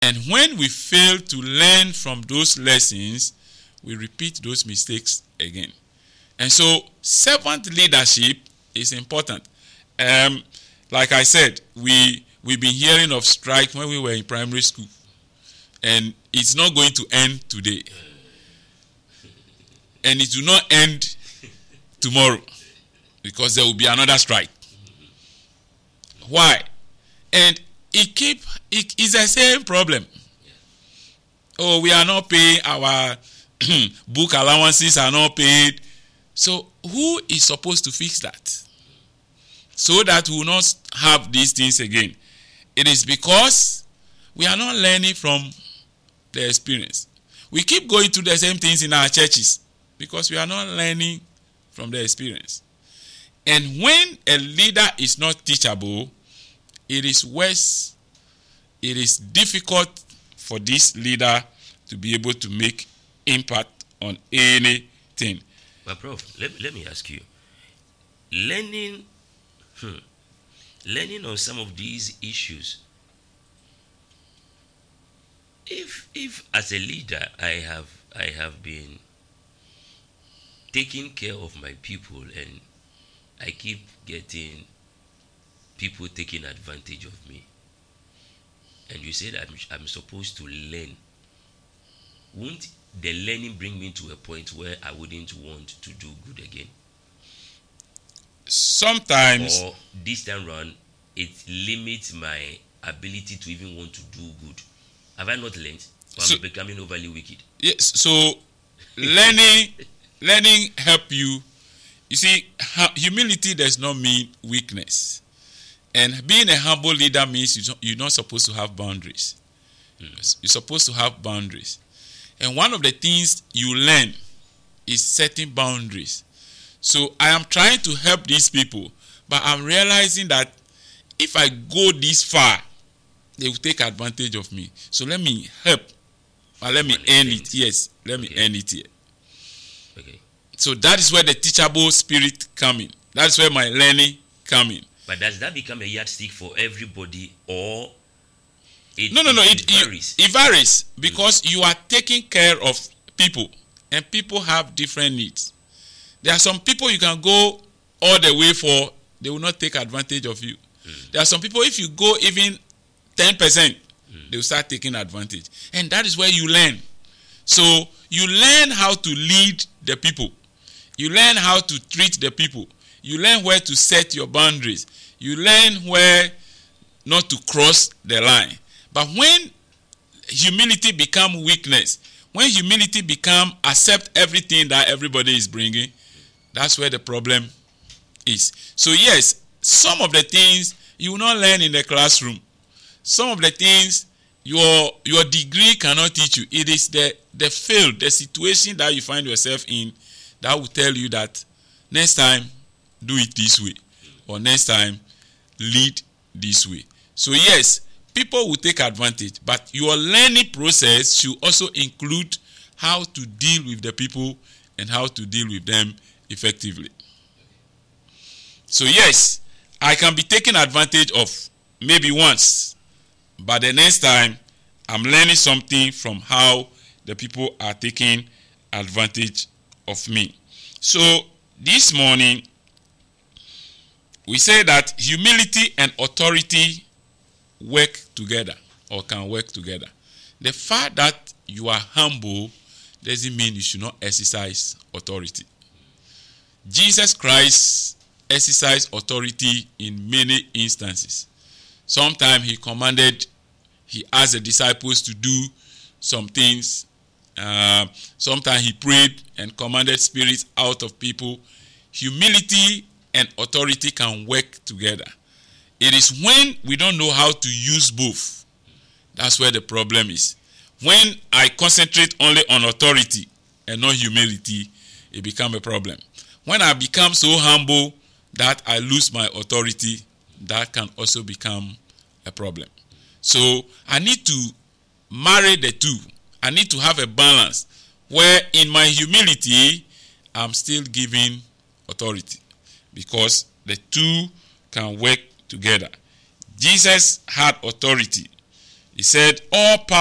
And when we fail to learn from those lessons, we repeat those mistakes again. And so, servant leadership is important. Like I said, we've been hearing of strike when we were in primary school. And it's not going to end today. And it will not end tomorrow. Because there will be another strike. Why? And it is the same problem. Oh, we are not paying, our book allowances are not paid. So who is supposed to fix that? So that we will not have these things again. It is because we are not learning from the experience. We keep going through the same things in our churches because we are not learning from the experience. And when a leader is not teachable, it is worse. It is difficult for this leader to be able to make impact on anything. But Prof, let me ask you. Learning on some of these issues. If as a leader I have been taking care of my people and I keep getting people taking advantage of me, and you say that I'm supposed to learn, won't the learning bring me to a point where I wouldn't want to do good again? Sometimes. Or this time round, it limits my ability to even want to do good. Have I not learned? Or I'm becoming overly wicked? Yes. So learning help you. You see, humility does not mean weakness. And being a humble leader means you're not supposed to have boundaries. You're supposed to have boundaries. And one of the things you learn is setting boundaries. So I am trying to help these people, but I'm realizing that if I go this far, they will take advantage of me. So let me help. Let me end it. Yes, let me end it here. Okay. So that is where the teachable spirit come in. That's where my learning come in. But does that become a yardstick for everybody, or it varies? It varies because you are taking care of people, and people have different needs. There are some people you can go all the way for, they will not take advantage of you. There are some people, if you go even 10%, they will start taking advantage. And that is where you learn. So you learn how to lead the people. You learn how to treat the people. You learn where to set your boundaries. You learn where not to cross the line. But when humility becomes weakness, when humility becomes accept everything that everybody is bringing, that's where the problem is. So yes, some of the things you will not learn in the classroom. Some of the things your degree cannot teach you. It is the field, the situation that you find yourself in that will tell you that next time, do it this way. Or next time, lead this way. So yes, people will take advantage. But your learning process should also include how to deal with the people and how to deal with them effectively. So yes, I can be taken advantage of maybe once. But the next time, I'm learning something from how the people are taking advantage of me. So this morning, we say that humility and authority work together or can work together. The fact that you are humble doesn't mean you should not exercise authority. Jesus Christ exercised authority in many instances. Sometimes he asked the disciples to do some things. Sometimes he prayed and commanded spirits out of people. Humility and authority can work together. It is when we don't know how to use both. That's where the problem is. When I concentrate only on authority and not humility, it becomes a problem. When I become so humble that I lose my authority, that can also become a problem. So I need to marry the two. I need to have a balance where in my humility, I'm still giving authority because the two can work together. Jesus had authority He said, all power